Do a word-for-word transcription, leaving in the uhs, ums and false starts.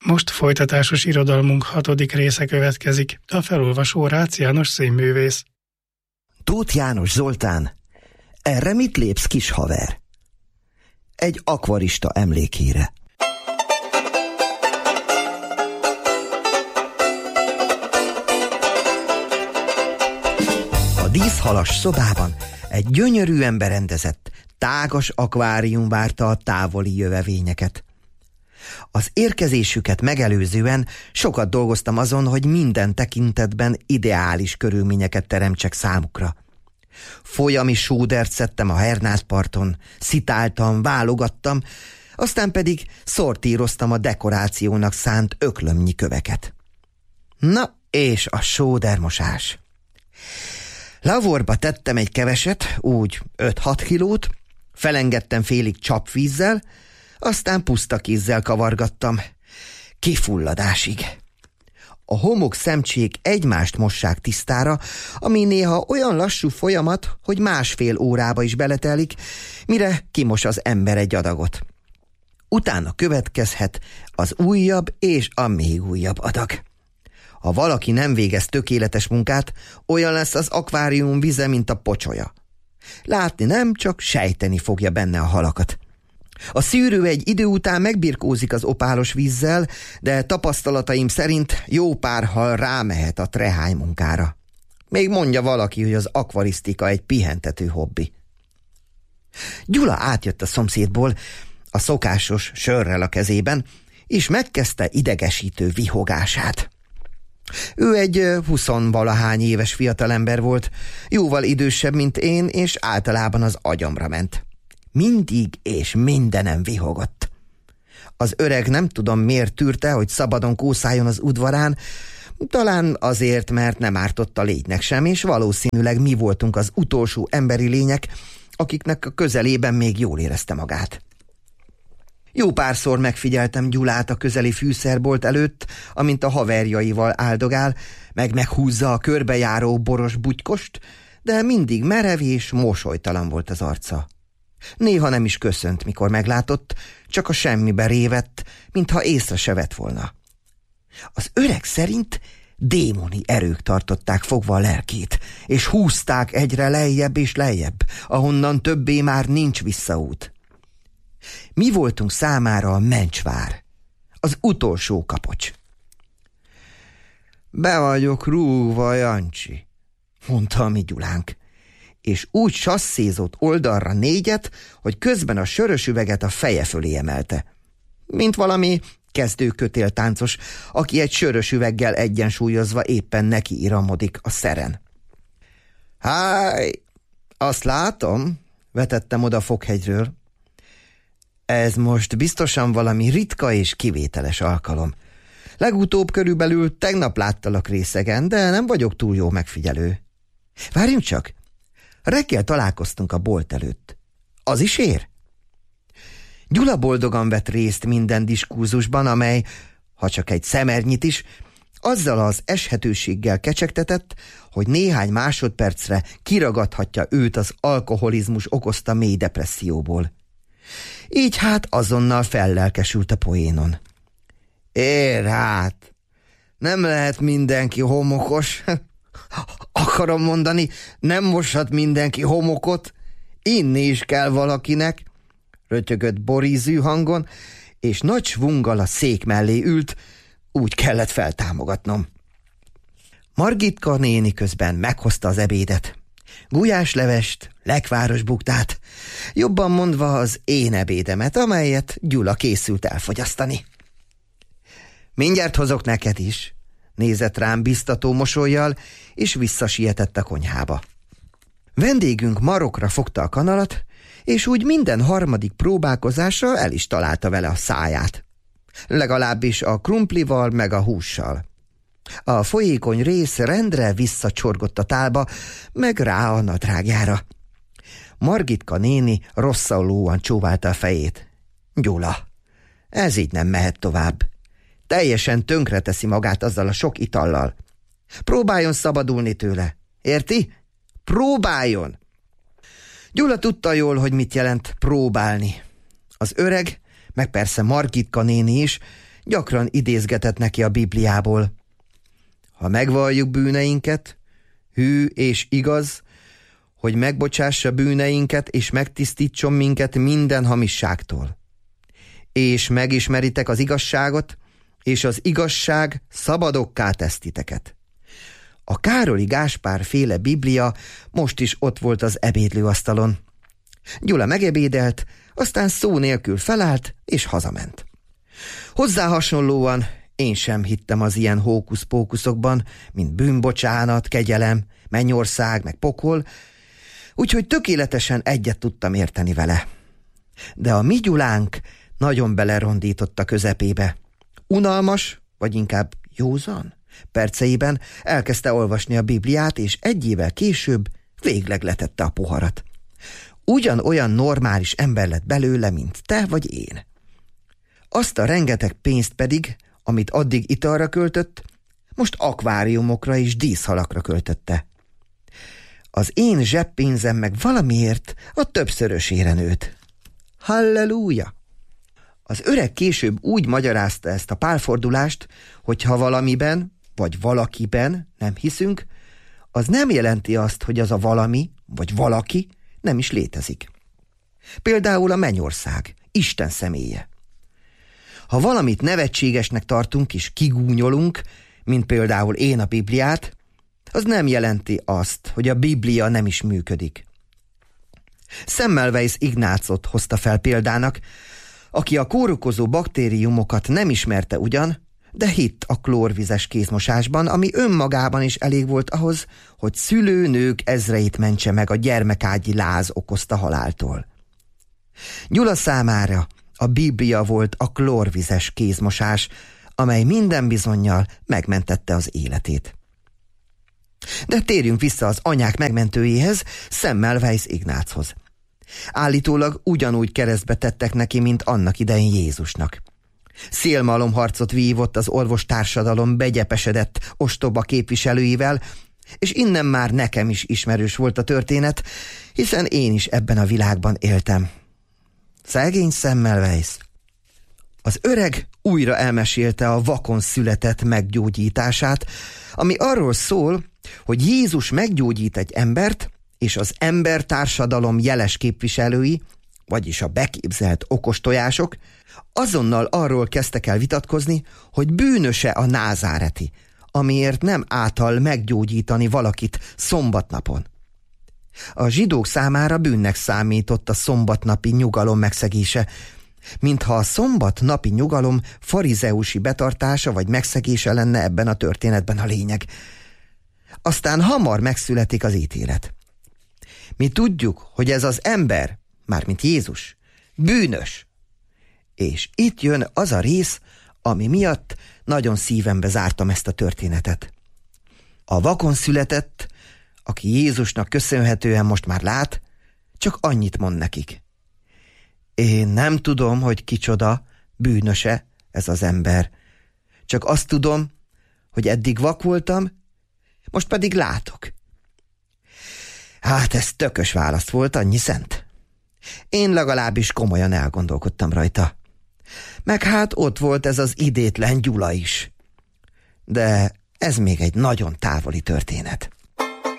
Most folytatásos irodalmunk hatodik része következik, a felolvasó Rácz János színművész. Tóth János Zoltán, erre mit lépsz, kis haver? Egy akvarista emlékére. A díszhalas szobában egy gyönyörűen berendezett, tágas akvárium várta a távoli jövevényeket. Az érkezésüket megelőzően sokat dolgoztam azon, hogy minden tekintetben ideális körülményeket teremtsek számukra. Folyami sódert szedtem a Hernádparton, szitáltam, válogattam, aztán pedig szortíroztam a dekorációnak szánt öklömnyi köveket. Na, és a sódermosás. Lavorba tettem egy keveset, úgy öt-hat kilót, felengedtem félig csapvízzel, aztán puszta kézzel kavargattam, kifulladásig. A homok szemcsék egymást mossák tisztára, ami néha olyan lassú folyamat, hogy másfél órába is beletelik, mire kimos az ember egy adagot. Utána következhet az újabb és a még újabb adag. Ha valaki nem végez tökéletes munkát, olyan lesz az akvárium vize, mint a pocsolya. Látni nem, csak sejteni fogja benne a halakat. A szűrő egy idő után megbirkózik az opálos vízzel, de tapasztalataim szerint jó pár hal rámehet a trehány munkára. Még mondja valaki, hogy az akvarisztika egy pihentető hobbi. Gyula átjött a szomszédból, a szokásos sörrel a kezében, és megkezdte idegesítő vihogását. Ő egy huszonvalahány éves fiatalember volt, jóval idősebb, mint én, és általában az agyamra ment. Mindig és mindenem vihogott. Az öreg nem tudom miért tűrte, hogy szabadon kószáljon az udvarán, talán azért, mert nem ártott a légynek sem, és valószínűleg mi voltunk az utolsó emberi lények, akiknek a közelében még jól érezte magát. Jó párszor megfigyeltem Gyulát a közeli fűszerbolt előtt, amint a haverjaival áldogál, meg meghúzza a körbejáró boros butykost, de mindig merev és mosolytalan volt az arca. Néha nem is köszönt, mikor meglátott, csak a semmibe révett, mintha észre se vett volna. Az öreg szerint démoni erők tartották fogva a lelkét, és húzták egyre lejjebb és lejjebb, ahonnan többé már nincs visszaút. Mi voltunk számára a mencsvár, az utolsó kapocs. Be vagyok rúgva, Jancsi, mondta a mi Gyulánk, és úgy sasszézott oldalra négyet, hogy közben a sörös üveget a feje fölé emelte. Mint valami kezdőkötéltáncos, aki egy sörös üveggel egyensúlyozva éppen neki iramodik a szeren. Háj, azt látom, vetettem oda Fokhegyről. Ez most biztosan valami ritka és kivételes alkalom. Legutóbb körülbelül tegnap láttalak részegen, de nem vagyok túl jó megfigyelő. Várjunk csak! Reggel találkoztunk a bolt előtt. Az is ér? Gyula boldogan vett részt minden diskurzusban, amely, ha csak egy szemernyit is, azzal az eshetőséggel kecsegtetett, hogy néhány másodpercre kiragadhatja őt az alkoholizmus okozta mély depresszióból. Így hát azonnal fellelkesült a poénon. Ér hát, nem lehet mindenki homokos. Akarom mondani, nem moshat mindenki homokot, inni is kell valakinek, rötyögött borízű hangon, és nagy svunggal a szék mellé ült, úgy kellett feltámogatnom. Margitka néni közben meghozta az ebédet. Gulyáslevest, lekváros buktát, jobban mondva az én ebédemet, amelyet Gyula készült elfogyasztani. Mindjárt hozok neked is, nézett rám biztató mosollyal, és visszasietett a konyhába. Vendégünk marokra fogta a kanalat, és úgy minden harmadik próbálkozásra el is találta vele a száját. Legalábbis a krumplival meg a hússal. A folyékony rész rendre visszacsorgott a tálba, meg rá a nadrágjára. Margitka néni rosszallóan csóválta a fejét. Gyula, ez így nem mehet tovább. Teljesen tönkreteszi magát azzal a sok itallal. Próbáljon szabadulni tőle. Érti? Próbáljon! Gyula tudta jól, hogy mit jelent próbálni. Az öreg, meg persze Margitka néni is gyakran idézgetett neki a Bibliából. Ha megvalljuk bűneinket, hű és igaz, hogy megbocsássa bűneinket és megtisztítson minket minden hamisságtól. És megismeritek az igazságot, és az igazság szabadokká tesz titeket. A Károli Gáspár féle Biblia most is ott volt az ebédlőasztalon. Gyula megebédelt, aztán szó nélkül felállt és hazament. Hozzá hasonlóan én sem hittem az ilyen hókusz-pókuszokban, mint bűnbocsánat, kegyelem, mennyország, meg pokol, úgyhogy tökéletesen egyet tudtam érteni vele. De a mi Gyulánk nagyon belerondított a közepébe. Unalmas, vagy inkább józan perceiben elkezdte olvasni a Bibliát, és egy évvel később végleg letette a poharat. Ugyanolyan normális ember lett belőle, mint te vagy én. Azt a rengeteg pénzt pedig, amit addig italra költött, most akváriumokra és díszhalakra költötte. Az én zseppénzem meg valamiért a többszörösére nőtt. Halleluja! Az öreg később úgy magyarázta ezt a pálfordulást, hogy ha valamiben, vagy valakiben nem hiszünk, az nem jelenti azt, hogy az a valami, vagy valaki nem is létezik. Például a mennyország, Isten személye. Ha valamit nevetségesnek tartunk és kigúnyolunk, mint például én a Bibliát, az nem jelenti azt, hogy a Biblia nem is működik. Semmelweis Ignácot hozta fel példának, aki a kórokozó baktériumokat nem ismerte ugyan, de hitt a klórvizes kézmosásban, ami önmagában is elég volt ahhoz, hogy szülőnők ezreit mentse meg a gyermekágyi láz okozta haláltól. Gyula számára a Biblia volt a klórvizes kézmosás, amely minden bizonnyal megmentette az életét. De térjünk vissza az anyák megmentőjéhez, Semmelweis Ignáchoz. Állítólag ugyanúgy keresztbe tettek neki, mint annak idején Jézusnak. Szélmalomharcot vívott az orvostársadalom begyepesedett ostoba képviselőivel, és innen már nekem is ismerős volt a történet, hiszen én is ebben a világban éltem. Szegény Semmelweis. Az öreg újra elmesélte a vakon született meggyógyítását, ami arról szól, hogy Jézus meggyógyít egy embert, és az embertársadalom jeles képviselői, vagyis a beképzelt okos tojások, azonnal arról kezdtek el vitatkozni, hogy bűnöse a názáreti, amiért nem által meggyógyítani valakit szombatnapon. A zsidók számára bűnnek számított a szombatnapi nyugalom megszegése, mintha a szombatnapi nyugalom farizeusi betartása vagy megszegése lenne ebben a történetben a lényeg. Aztán hamar megszületik az ítélet. Mi tudjuk, hogy ez az ember, mármint Jézus, bűnös. És itt jön az a rész, ami miatt nagyon szívembe zártam ezt a történetet. A vakon született, aki Jézusnak köszönhetően most már lát, csak annyit mond nekik. Én nem tudom, hogy kicsoda, bűnöse ez az ember. Csak azt tudom, hogy eddig vak voltam, most pedig látok. Hát ez tökös válasz volt, annyi szent. Én legalábbis komolyan elgondolkodtam rajta. Meg hát ott volt ez az idétlen Gyula is. De ez még egy nagyon távoli történet.